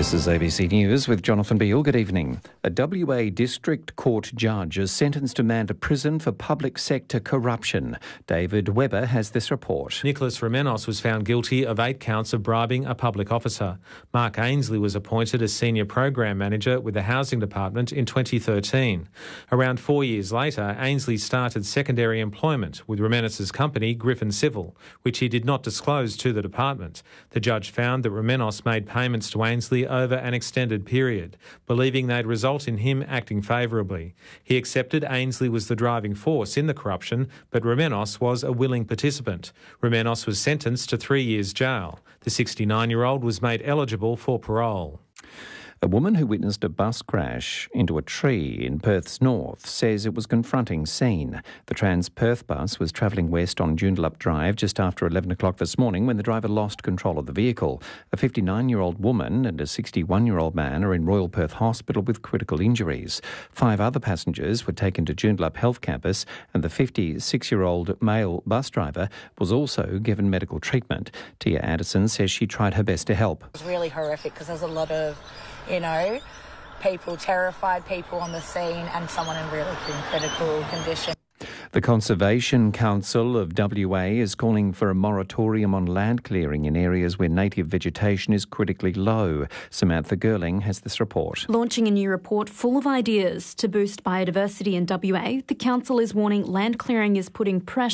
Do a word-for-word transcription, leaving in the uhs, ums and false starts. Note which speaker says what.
Speaker 1: This is A B C News with Jonathan Beale. Good evening. A W A District Court judge is sentenced to man to prison for public sector corruption. David Webber has this report.
Speaker 2: Nicholas Remenos was found guilty of eight counts of bribing a public officer. Mark Ainsley was appointed as Senior Program Manager with the Housing Department in twenty thirteen. Around four years later, Ainsley started secondary employment with Remenos' company, Griffin Civil, which he did not disclose to the department. The judge found that Remenos made payments to Ainsley over an extended period, believing they'd result in him acting favourably. He accepted Ainsley was the driving force in the corruption, but Remenos was a willing participant. Remenos was sentenced to three years jail. The sixty-nine-year-old was made eligible for parole.
Speaker 1: A woman who witnessed a bus crash into a tree in Perth's north says it was a confronting scene. The Trans-Perth bus was travelling west on Joondalup Drive just after eleven o'clock this morning when the driver lost control of the vehicle. A fifty-nine-year-old woman and a sixty-one-year-old man are in Royal Perth Hospital with critical injuries. Five other passengers were taken to Joondalup Health Campus and the fifty-six-year-old male bus driver was also given medical treatment. Tia Addison says she tried her best to help.
Speaker 3: It was really horrific because there's a lot of you know, people terrified, people on the scene and someone in really critical condition.
Speaker 1: The Conservation Council of W A is calling for a moratorium on land clearing in areas where native vegetation is critically low. Samantha Girling has this report.
Speaker 4: Launching a new report full of ideas to boost biodiversity in W A, the council is warning land clearing is putting pressure